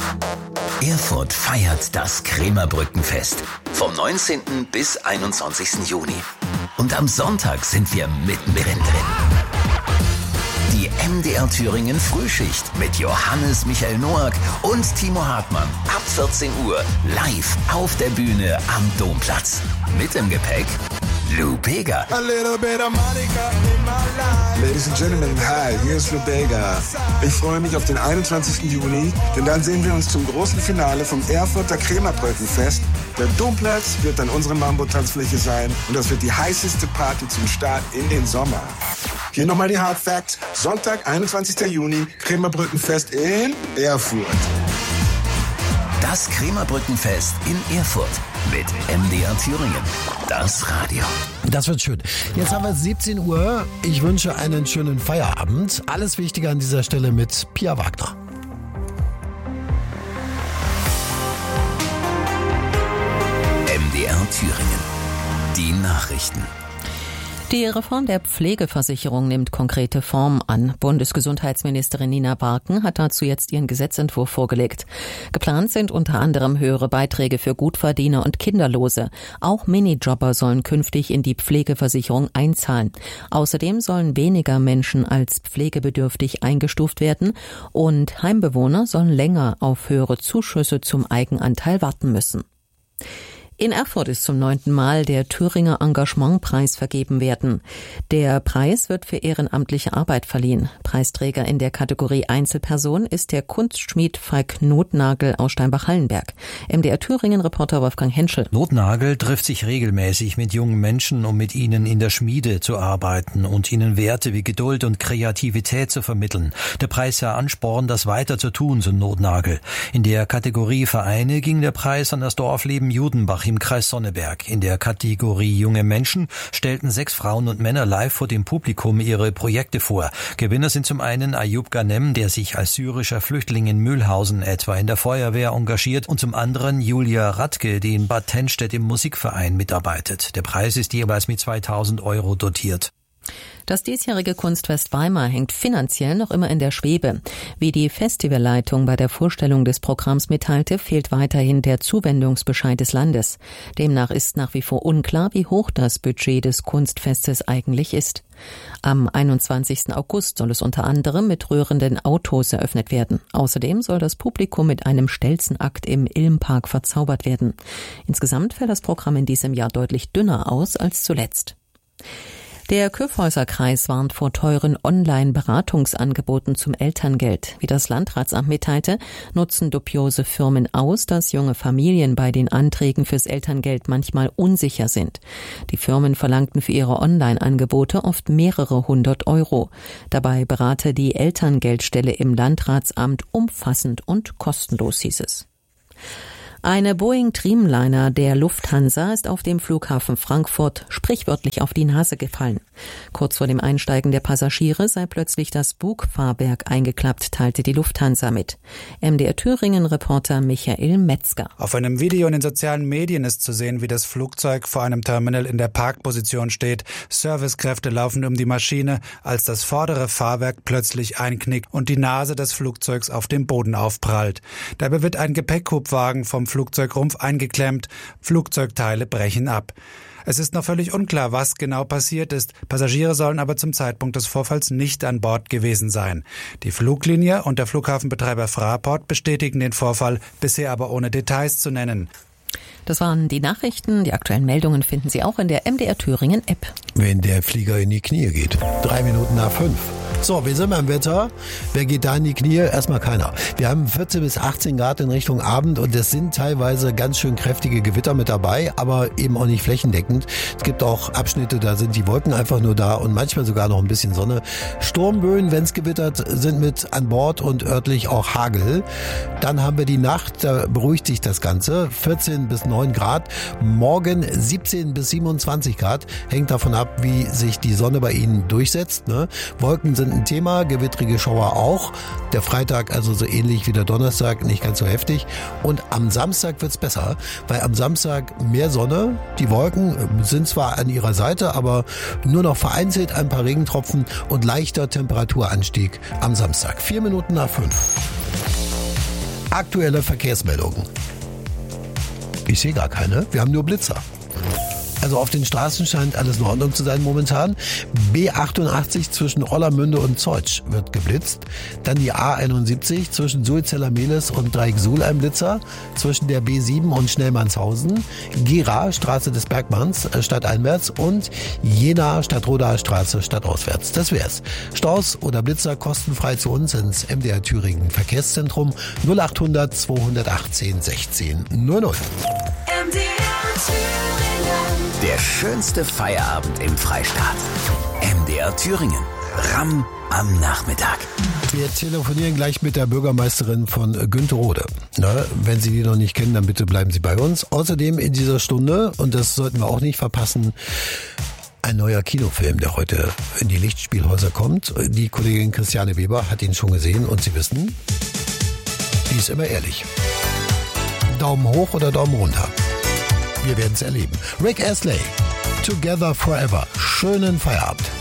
Erfurt feiert das Krämerbrückenfest vom 19. bis 21. Juni. Und am Sonntag sind wir mittendrin drin. Die MDR Thüringen Frühschicht mit Johannes Michael Noack und Timo Hartmann ab 14 Uhr live auf der Bühne am Domplatz. Mit im Gepäck Lou Bega. Ladies and Gentlemen, hi, hier ist Lou Bega. Ich freue mich auf den 21. Juni, denn dann sehen wir uns zum großen Finale vom Erfurter Krämerbrückenfest. Der Domplatz wird dann unsere Mambo-Tanzfläche sein und das wird die heißeste Party zum Start in den Sommer. Hier nochmal die Hard Facts. Sonntag, 21. Juni, Krämerbrückenfest in Erfurt. Das Krämerbrückenfest in Erfurt mit MDR Thüringen. Das Radio. Das wird schön. Jetzt haben wir 17 Uhr. Ich wünsche einen schönen Feierabend. Alles Wichtige an dieser Stelle mit Pia Wagner. MDR Thüringen. Die Nachrichten. Die Reform der Pflegeversicherung nimmt konkrete Form an. Bundesgesundheitsministerin Nina Barken hat dazu jetzt ihren Gesetzentwurf vorgelegt. Geplant sind unter anderem höhere Beiträge für Gutverdiener und Kinderlose. Auch Minijobber sollen künftig in die Pflegeversicherung einzahlen. Außerdem sollen weniger Menschen als pflegebedürftig eingestuft werden und Heimbewohner sollen länger auf höhere Zuschüsse zum Eigenanteil warten müssen. In Erfurt ist zum 9. Mal der Thüringer Engagementpreis vergeben werden. Der Preis wird für ehrenamtliche Arbeit verliehen. Preisträger in der Kategorie Einzelperson ist der Kunstschmied Falk Notnagel aus Steinbach-Hallenberg. MDR Thüringen-Reporter Wolfgang Henschel. Notnagel trifft sich regelmäßig mit jungen Menschen, um mit ihnen in der Schmiede zu arbeiten und ihnen Werte wie Geduld und Kreativität zu vermitteln. Der Preis sei Ansporn, das weiter zu tun, so Notnagel. In der Kategorie Vereine ging der Preis an das Dorfleben Judenbach im Kreis Sonneberg. In der Kategorie Junge Menschen stellten 6 Frauen und Männer live vor dem Publikum ihre Projekte vor. Gewinner sind zum einen Ayub Ghanem, der sich als syrischer Flüchtling in Mühlhausen etwa in der Feuerwehr engagiert, und zum anderen Julia Radke, die in Bad Tennstedt im Musikverein mitarbeitet. Der Preis ist jeweils mit 2.000 € dotiert. Das diesjährige Kunstfest Weimar hängt finanziell noch immer in der Schwebe. Wie die Festivalleitung bei der Vorstellung des Programms mitteilte, fehlt weiterhin der Zuwendungsbescheid des Landes. Demnach ist nach wie vor unklar, wie hoch das Budget des Kunstfestes eigentlich ist. Am 21. August soll es unter anderem mit rührenden Autos eröffnet werden. Außerdem soll das Publikum mit einem Stelzenakt im Ilmpark verzaubert werden. Insgesamt fällt das Programm in diesem Jahr deutlich dünner aus als zuletzt. Der Kyffhäuser-Kreis warnt vor teuren Online-Beratungsangeboten zum Elterngeld. Wie das Landratsamt mitteilte, nutzen dubiose Firmen aus, dass junge Familien bei den Anträgen fürs Elterngeld manchmal unsicher sind. Die Firmen verlangten für ihre Online-Angebote oft mehrere 100 €. Dabei berate die Elterngeldstelle im Landratsamt umfassend und kostenlos, hieß es. Eine Boeing Dreamliner der Lufthansa ist auf dem Flughafen Frankfurt sprichwörtlich auf die Nase gefallen. Kurz vor dem Einsteigen der Passagiere sei plötzlich das Bugfahrwerk eingeklappt, teilte die Lufthansa mit. MDR Thüringen-Reporter Michael Metzger. Auf einem Video in den sozialen Medien ist zu sehen, wie das Flugzeug vor einem Terminal in der Parkposition steht. Servicekräfte laufen um die Maschine, als das vordere Fahrwerk plötzlich einknickt und die Nase des Flugzeugs auf dem Boden aufprallt. Dabei wird ein Gepäckhubwagen vom Flugzeugrumpf eingeklemmt, Flugzeugteile brechen ab. Es ist noch völlig unklar, was genau passiert ist. Passagiere sollen aber zum Zeitpunkt des Vorfalls nicht an Bord gewesen sein. Die Fluglinie und der Flughafenbetreiber Fraport bestätigen den Vorfall, bisher aber ohne Details zu nennen. Das waren die Nachrichten. Die aktuellen Meldungen finden Sie auch in der MDR Thüringen App. Wenn der Flieger in die Knie geht. 3 Minuten nach 5. So, wir sind beim Wetter. Wer geht da in die Knie? Erstmal keiner. Wir haben 14 bis 18 Grad in Richtung Abend und es sind teilweise ganz schön kräftige Gewitter mit dabei, aber eben auch nicht flächendeckend. Es gibt auch Abschnitte, da sind die Wolken einfach nur da und manchmal sogar noch ein bisschen Sonne. Sturmböen, wenn es gewittert, sind mit an Bord und örtlich auch Hagel. Dann haben wir die Nacht, da beruhigt sich das Ganze. 14 bis 9 Grad. Morgen 17 bis 27 Grad. Hängt davon ab, wie sich die Sonne bei Ihnen durchsetzt. Ne? Wolken sind ein Thema, gewittrige Schauer auch. Der Freitag also so ähnlich wie der Donnerstag, nicht ganz so heftig. Und am Samstag wird's besser, weil am Samstag mehr Sonne. Die Wolken sind zwar an ihrer Seite, aber nur noch vereinzelt ein paar Regentropfen und leichter Temperaturanstieg am Samstag. 4 Minuten nach 5. Aktuelle Verkehrsmeldungen. Ich sehe gar keine, wir haben nur Blitzer. Also auf den Straßen scheint alles in Ordnung zu sein momentan. B88 zwischen Ollermünde und Zeutsch wird geblitzt. Dann die A71 zwischen Sulzeller-Mehlis und Dreieck-Suhl ein Blitzer. Zwischen der B7 und Schnellmannshausen. Gera, Straße des Bergmanns, stadteinwärts. Und Jena, Stadtrodaer Straße, stadtauswärts. Das wär's. Staus oder Blitzer kostenfrei zu uns ins MDR Thüringen Verkehrszentrum 0800 218 16 00. Der schönste Feierabend im Freistaat. MDR Thüringen. Ramm am Nachmittag. Wir telefonieren gleich mit der Bürgermeisterin von Günterode. Wenn Sie die noch nicht kennen, dann bitte bleiben Sie bei uns. Außerdem in dieser Stunde, und das sollten wir auch nicht verpassen, ein neuer Kinofilm, der heute in die Lichtspielhäuser kommt. Die Kollegin Christiane Weber hat ihn schon gesehen und Sie wissen, die ist immer ehrlich. Daumen hoch oder Daumen runter. Wir werden es erleben. Rick Astley, Together Forever. Schönen Feierabend.